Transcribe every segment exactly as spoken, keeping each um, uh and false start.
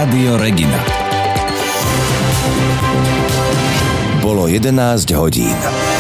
Rádio Regina. Bolo jedenásť hodín.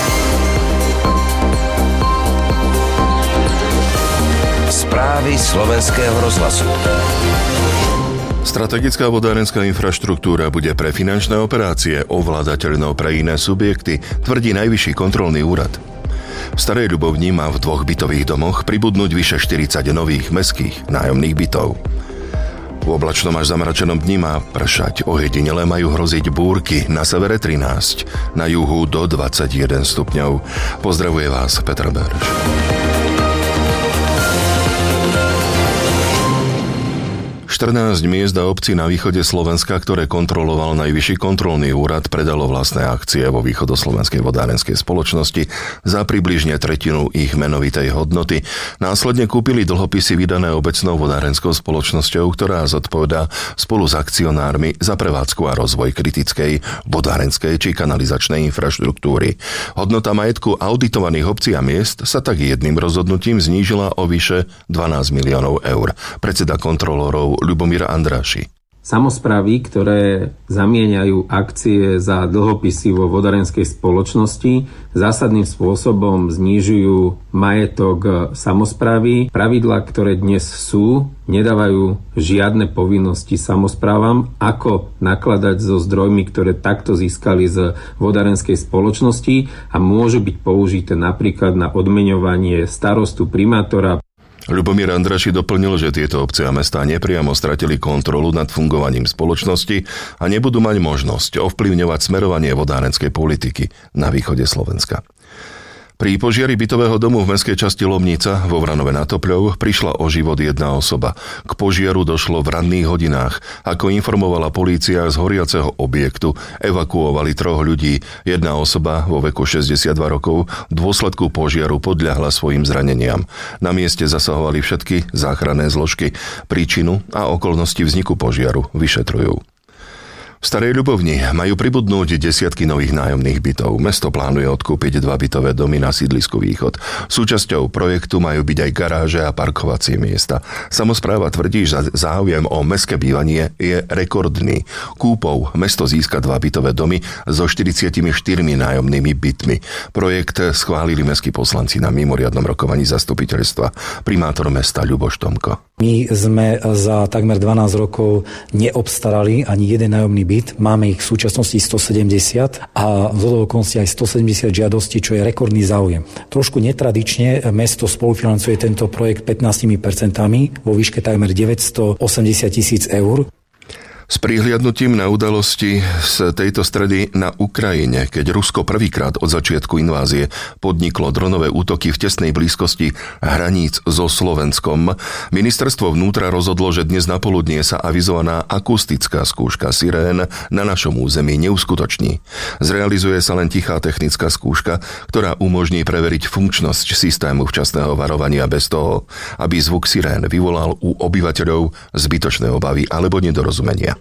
Správy slovenského rozhlasu. Strategická vodárenská infraštruktúra bude pre finančné operácie ovládateľnou pre iné subjekty, tvrdí Najvyšší kontrolný úrad. V Starej Ľubovni má v dvoch bytových domoch pribudnúť vyše štyridsať nových mestských nájomných bytov. V oblačnom až zamračenom dni má pršať, ojedinele majú hroziť búrky, na severe trinásť, na juhu do dvadsaťjeden stupňov. Pozdravuje vás Peter Berž. štrnásť miest a obcí na východe Slovenska, ktoré kontroloval Najvyšší kontrolný úrad, predalo vlastné akcie vo východoslovenskej vodárenskej spoločnosti za približne tretinu ich menovitej hodnoty. Následne kúpili dlhopisy vydané obecnou vodárenskou spoločnosťou, ktorá zodpovedá spolu s akcionármi za prevádzku a rozvoj kritickej vodárenskej či kanalizačnej infraštruktúry. Hodnota majetku auditovaných obcí a miest sa tak jedným rozhodnutím znížila o vyše dvanásť miliónov eur. Predseda kontrolórov Ľubomír Andráši. Samosprávy, ktoré zamieňajú akcie za dlhopisy vo vodárenskej spoločnosti, zásadným spôsobom znižujú majetok samosprávy. Pravidlá, ktoré dnes sú, nedávajú žiadne povinnosti samosprávam, ako nakladať so zdrojmi, ktoré takto získali z vodárenskej spoločnosti a môžu byť použité napríklad na odmeňovanie starostu, primátora. Ľubomír Andráši doplnil, že tieto obce a mestá nepriamo stratili kontrolu nad fungovaním spoločnosti a nebudú mať možnosť ovplyvňovať smerovanie vodárenskej politiky na východe Slovenska. Pri požiari bytového domu v mestskej časti Lomnica vo Vranove nad Topľou prišla o život jedna osoba. K požiaru došlo v ranných hodinách. Ako informovala polícia, z horiaceho objektu evakuovali troch ľudí. Jedna osoba vo veku šesťdesiatdva rokov v dôsledku požiaru podľahla svojim zraneniam. Na mieste zasahovali všetky záchranné zložky. Príčinu a okolnosti vzniku požiaru vyšetrujú. V Starej Ľubovni majú pribudnúť desiatky nových nájomných bytov. Mesto plánuje odkúpiť dva bytové domy na sídlisku Východ. Súčasťou projektu majú byť aj garáže a parkovacie miesta. Samospráva tvrdí, že záujem o mestské bývanie je rekordný. Kúpou mesto získa dva bytové domy so štyridsaťštyri nájomnými bytmi. Projekt schválili mestskí poslanci na mimoriadnom rokovaní zastupiteľstva. Primátor mesta Ľuboš Tomko. My sme za takmer dvanásť rokov neobstarali ani jeden nájomný byt. Máme ich v súčasnosti stosedemdesiat a z okolností aj stosedemdesiat žiadostí, čo je rekordný záujem. Trošku netradične mesto spolufinancuje tento projekt pätnásť percent vo výške takmer deväťstoosemdesiat tisíc eur. S prihliadnutím na udalosti z tejto stredy na Ukrajine, keď Rusko prvýkrát od začiatku invázie podniklo dronové útoky v tesnej blízkosti hraníc so Slovenskom, ministerstvo vnútra rozhodlo, že dnes napoludnie sa avizovaná akustická skúška sirén na našom území neuskutoční. Zrealizuje sa len tichá technická skúška, ktorá umožní preveriť funkčnosť systému včasného varovania bez toho, aby zvuk sirén vyvolal u obyvateľov zbytočné obavy alebo nedorozumenia.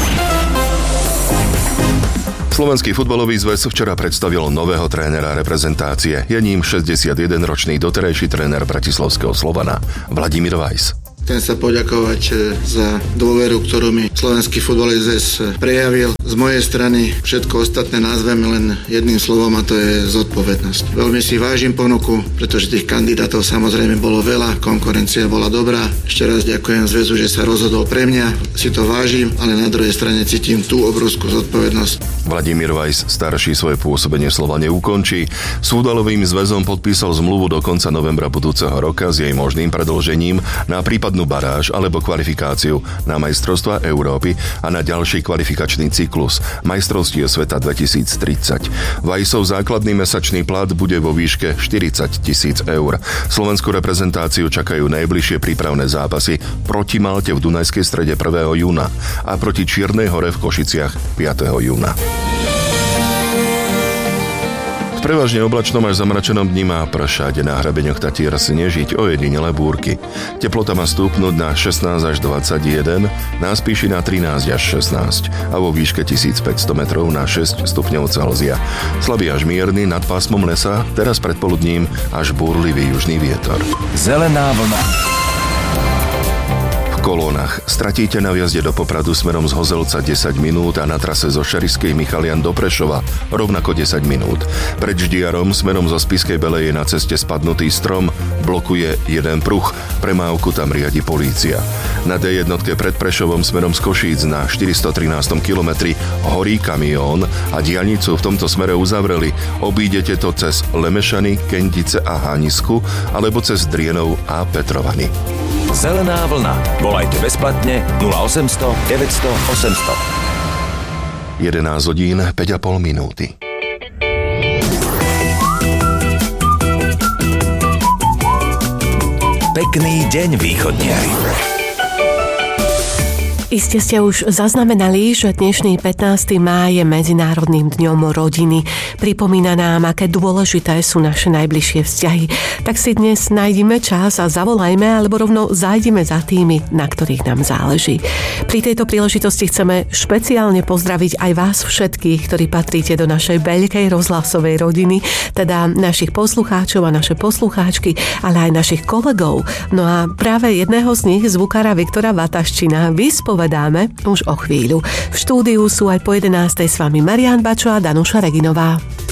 Slovenský futbalový zväz včera predstavil nového trénera reprezentácie. Je ním šesťdesiatjedenročný doterajší tréner bratislavského Slovana Vladimír Weiss. Chcem sa poďakovať za dôveru, ktorú mi Slovenský futbalový zväz prejavil. Z mojej strany všetko ostatné nazveme len jedným slovom a to je zodpovednosť. Veľmi si vážim ponuku, pretože tých kandidátov samozrejme bolo veľa, konkurencia bola dobrá. Ešte raz ďakujem zväzu, že sa rozhodol pre mňa, si to vážim, ale na druhej strane cítim tú obrovskú zodpovednosť. Vladimír Weiss starší svoje pôsobenie v Slovane ukončí. S futbalovým zväzom podpísal zmluvu do konca novembra budúceho roka s jej možným predĺžením na prípadnú baráž alebo kvalifikáciu na majstrovstvá Európy a na ďalší kvalifikačný cyklus majstrovstiev sveta dvetisíctridsať. Weissov základný mesačný plat bude vo výške štyridsať tisíc eur. Slovenskú reprezentáciu čakajú najbližšie prípravné zápasy proti Malte v Dunajskej Strede prvého júna a proti Čiernej Hore v Košiciach piateho júna. V prevažne oblačnom až zamračenom dni má pršať, na hrabeňoch Tatier snežiť, ojedinele búrky. Teplota má stúpnuť na šestnásť až dvadsaťjeden, na Spíši na trinásť až šestnásť a vo výške tisícpäťsto metrov na šesť stupňov Celzia. Slabý až mierny nad pásmom lesa, teraz predpoludním až búrlivý južný vietor. Zelená vlna. V kolónach. Stratíte na vjazde do Popradu smerom z Hozelca desať minút a na trase zo Šeriskej Michalian do Prešova rovnako desať minút. Pred Ždiarom smerom zo Spišskej Belej je na ceste spadnutý strom, blokuje jeden pruh. Premávku tam riadi polícia. Na dé jednotke pred Prešovom smerom z Košíc na štyristotrinástom kilometri horí kamión a diaľnicu v tomto smere uzavreli. Obídete to cez Lemešany, Kendice a Hanisku alebo cez Drienov a Petrovany. Zelená vlna. Volajte bezplatne nula osemsto deväťsto osemsto. jedenásť hodín päť a pol minúty. Pekný deň, východniari. Iste ste už zaznamenali, že dnešný pätnásteho mája je Medzinárodným dňom rodiny. Pripomína nám, aké dôležité sú naše najbližšie vzťahy. Tak si dnes nájdime čas a zavolajme, alebo rovno zájdime za tými, na ktorých nám záleží. Pri tejto príležitosti chceme špeciálne pozdraviť aj vás všetkých, ktorí patríte do našej veľkej rozhlasovej rodiny, teda našich poslucháčov a naše poslucháčky, ale aj našich kolegov. No a práve jedného z nich, zvukára Viktora Vataščina, vyspovedáme už o chvíľu. V štúdiu sú aj po jedenástej s vami Marián Bačo a Danuša Reginová.